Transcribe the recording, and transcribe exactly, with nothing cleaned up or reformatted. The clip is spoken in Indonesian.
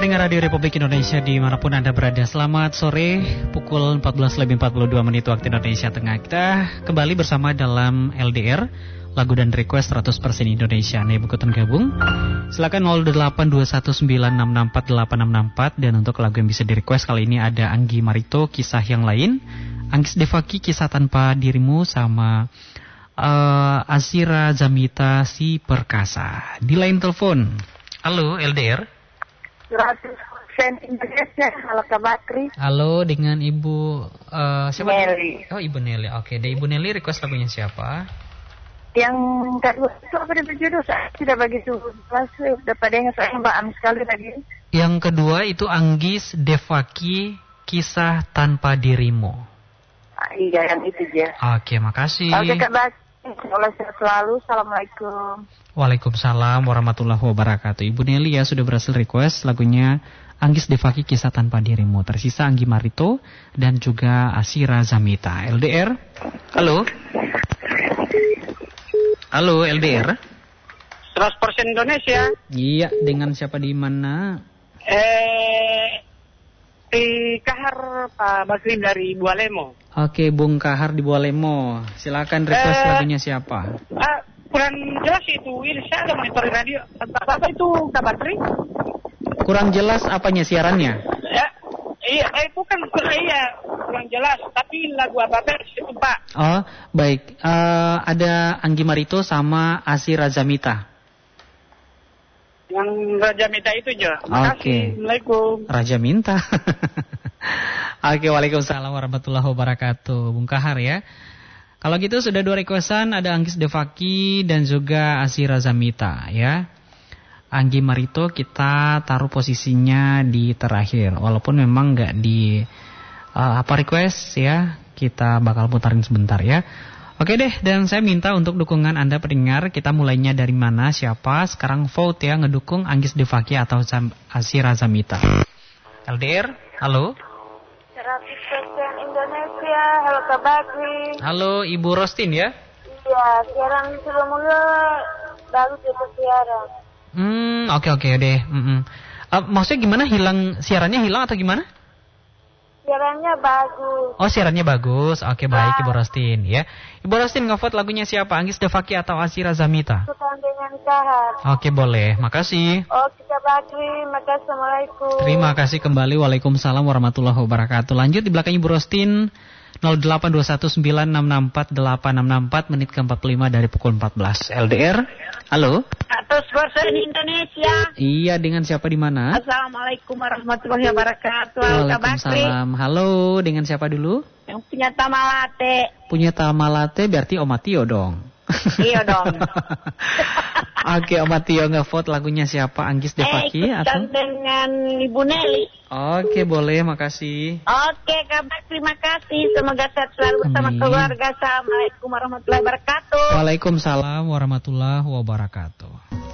pendengar Radio Republik Indonesia dimanapun Anda berada, selamat sore. Pukul empat belas lebih empat puluh dua menit waktu Indonesia Tengah. Kita kembali bersama dalam L D R, lagu dan request seratus persen Indonesia. Anda yang ikutan gabung, silakan nol delapan dua satu sembilan enam enam empat delapan enam enam empat. Dan untuk lagu yang bisa di request kali ini ada Anggi Marito, Kisah Yang Lain, Anggis Devaki, Kisah Tanpa Dirimu, sama uh, Azira Zamita, Si Perkasa. Di line telepon, halo L D R seratus persen Indonesia. Halo Kak Bakri. Halo, dengan Ibu uh, siapa? Nelly. Oh, Ibu Nelly. Oke, dari Ibu Nelly request lagunya siapa? Yang kedua itu apa dia berjudul? Saya tidak begitu jelas. Udah pada yang saya Mbak Am sekali lagi. Yang kedua itu Anggis Devaki, Kisah Tanpa Dirimu. Ah, iya, yang itu dia. Oke, makasih. Oke Kak Bakri. Allah sehat selalu. Assalamualaikum. Waalaikumsalam warahmatullahi wabarakatuh. Ibu Nelly ya sudah berhasil request lagunya Anggis Devaki, Kisah Tanpa Dirimu. Tersisa Anggi Marito dan juga Azira Zamita. L D R. Halo. Halo L D R. seratus persen Indonesia. Iya, dengan siapa di mana? Eh di Kahar Pak Bakri dari Bualemo. Oke, Bung Kahar di Bualemo. Silakan request Eh, lagunya siapa? Ah, kurang jelas itu. Ini saya ada monitor radio. Apa, apa itu Kak Bakri? Kurang jelas apanya siarannya? Ya, iya, eh bukan kurang iya, kurang jelas. Tapi lagu apa itu Pak? Oh, baik. Uh, ada Anggi Marito sama Azira Zamita. Yang Raja Minta itu aja. Oke. Makasih. Assalamualaikum. Raja minta. Oke, waalaikumsalam warahmatullahi wabarakatuh. Bung Kahar ya. Kalau gitu sudah dua requestan, ada Anggis Devaki dan juga Azira Zamita ya. Anggi Marito kita taruh posisinya di terakhir, walaupun memang nggak di uh, apa request ya. Kita bakal putarin sebentar ya. Oke deh, dan saya minta untuk dukungan Anda pendengar. Kita mulainya dari mana, siapa? Sekarang vote ya, ngedukung Anggis Devaki atau Azira Zamita. L D R, halo. seratus persen Indonesia. Halo Kak Bakri. Halo Ibu Rostin ya. Iya, siaran sudah mulai. Baru kita siaran. Hmm, oke oke deh. Mm-mm. Uh, maksudnya gimana? Hilang siarannya hilang atau gimana? Siarannya bagus. Oh, siarannya bagus. Oke, baik Ibu Rostin ya. Ibu Rostin ngevote lagunya siapa? Anggis Devaki atau Azira Zamita? Bukan dengan Kahar. Oke, boleh. Makasih. Oke Kak Bakri. Makasih. Assalamualaikum. Terima kasih kembali. Waalaikumsalam warahmatullahi wabarakatuh. Lanjut di belakang Ibu Rostin. nol delapan dua satu sembilan enam enam empat delapan enam enam empat, menit ke empat puluh lima dari pukul empat belas. L D R. Halo. seratus persen Indonesia. Iya, dengan siapa di mana? Assalamualaikum warahmatullahi wabarakatuh. Halo Kak Bakri. Waalaikumsalam. Halo, dengan siapa dulu? Yang punya Tamalate. Punya Tamalate berarti Om Matio dong. Iya dong. Oke, Om Matio nge-vote lagunya siapa? Anggis Devaki eh, atau? dengan Ibu Nelly. Oke, boleh, makasih. Oke, Kak Bakri, terima kasih. Semoga sehat selalu bersama Amin. keluarga. Assalamualaikum warahmatullahi wabarakatuh. Waalaikumsalam warahmatullahi wabarakatuh.